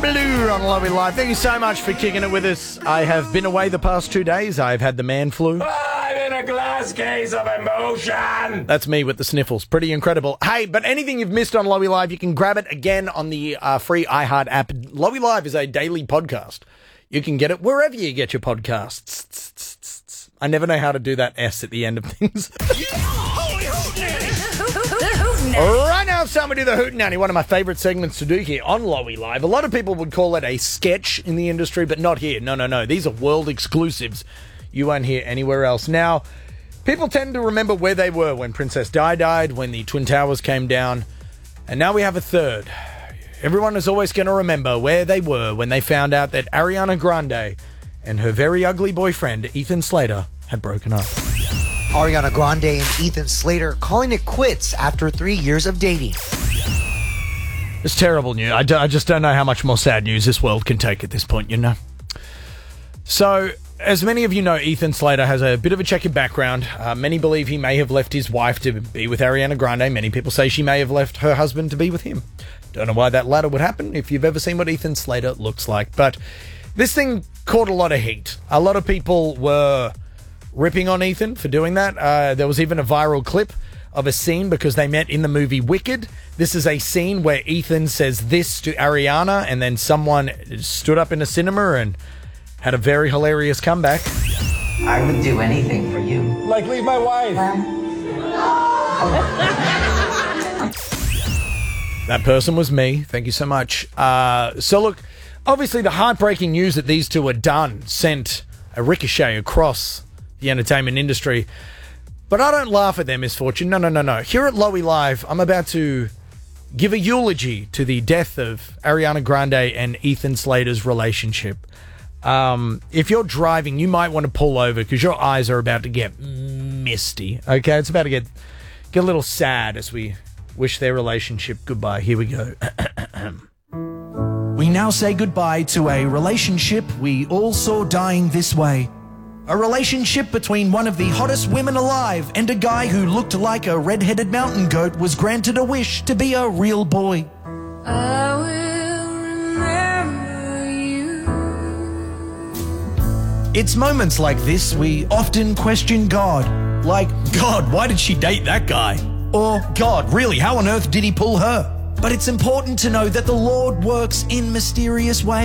Blue on Lovely Life. Thank you so much for kicking it with us. I have been away the past 2 days. I've had the man flu. I'm in a glass case of emotion. That's me with the sniffles. Pretty incredible. Hey, but anything you've missed on Lovely Live, you can grab it again on the free iHeart app. Lovely Live is a daily podcast. You can get it wherever you get your podcasts. I never know how to do that S at the end of things. Right now, it's time to do the Hootenanny, one of my favourite segments to do here on Lowy Live. A lot of people would call it a sketch in the industry, but not here. No. These are world exclusives. You won't hear anywhere else. Now, people tend to remember where they were when Princess Di died, when the Twin Towers came down, and now we have a third. Everyone is always going to remember where they were when they found out that Ariana Grande and her very ugly boyfriend, Ethan Slater, had broken up. Ariana Grande and Ethan Slater calling it quits after 3 years of dating. It's terrible news. I just don't know how much more sad news this world can take at this point, you know. So, as many of you know, Ethan Slater has a bit of a checkered background. Many believe he may have left his wife to be with Ariana Grande. Many people say she may have left her husband to be with him. Don't know why that latter would happen if you've ever seen what Ethan Slater looks like. But this thing caught a lot of heat. A lot of people were ripping on Ethan for doing that. There was even a viral clip of a scene because they met in the movie Wicked. This is a scene where Ethan says this to Ariana, and then someone stood up in a cinema and had a very hilarious comeback. I would do anything for you. Like leave my wife. That person was me. Thank you so much. So look, obviously the heartbreaking news that these two are done sent a ricochet across the entertainment industry. But I don't laugh at their misfortune. No. Here at Lowy Live, I'm about to give a eulogy to the death of Ariana Grande and Ethan Slater's relationship. If you're driving, you might want to pull over because your eyes are about to get misty. Okay, it's about to get a little sad as we wish their relationship goodbye. Here we go. We now say goodbye to a relationship we all saw dying this way. A relationship between one of the hottest women alive and a guy who looked like a red-headed mountain goat was granted a wish to be a real boy. I will remember you. It's moments like this we often question God. Like, God, why did she date that guy? Or, God, really, how on earth did he pull her? But it's important to know that the Lord works in mysterious ways.